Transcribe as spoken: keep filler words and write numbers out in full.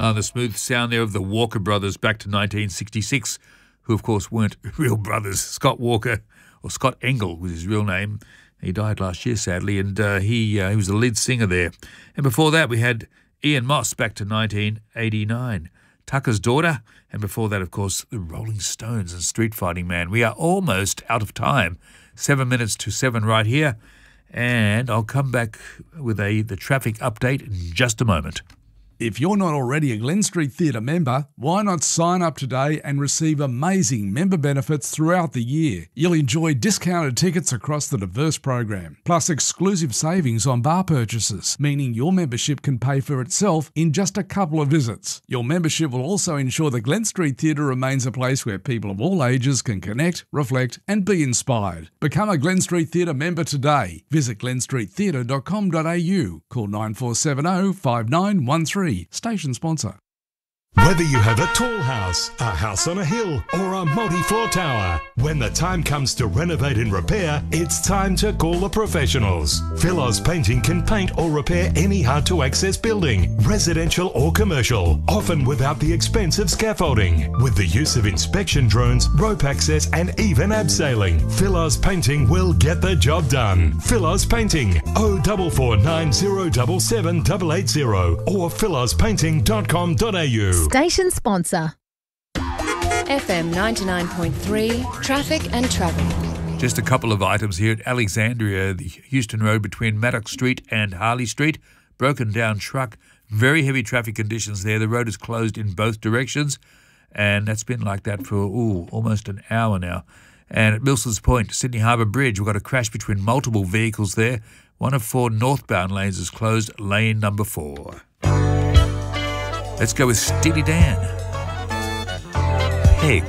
Uh, the smooth sound there of the Walker brothers back to nineteen sixty-six, who of course weren't real brothers. Scott Walker, or Scott Engel was his real name. He died last year, sadly, and uh, he uh, he was the lead singer there. And before that, we had Ian Moss back to nineteen eighty-nine. Tucker's Daughter, and before that, of course, the Rolling Stones and Street Fighting Man. We are almost out of time. Seven minutes to seven right here, and I'll come back with a the traffic update in just a moment. If you're not already a Glen Street Theatre member, why not sign up today and receive amazing member benefits throughout the year? You'll enjoy discounted tickets across the diverse program, plus exclusive savings on bar purchases, meaning your membership can pay for itself in just a couple of visits. Your membership will also ensure the Glen Street Theatre remains a place where people of all ages can connect, reflect and be inspired. Become a Glen Street Theatre member today. Visit glen street theatre dot com dot a u. Call nine four seven zero, five nine one three. Station sponsor. Whether you have a tall house, a house on a hill, or a multi-floor tower, when the time comes to renovate and repair, it's time to call the professionals. Philos Painting can paint or repair any hard-to-access building, residential or commercial, often without the expense of scaffolding. With the use of inspection drones, rope access, and even abseiling, Philos Painting will get the job done. Philos Painting, oh four four nine zero seven seven eight eight zero or philos painting dot com dot a u. Station sponsor. F M ninety-nine point three, traffic and travel. Just a couple of items here at Alexandria, the Houston Road between Maddox Street and Harley Street. Broken down truck, very heavy traffic conditions there. The road is closed in both directions, and that's been like that for ooh, almost an hour now. And at Milson's Point, Sydney Harbour Bridge, we've got a crash between multiple vehicles there. One of four northbound lanes is closed, lane number four. Let's go with Steely Dan. Peg.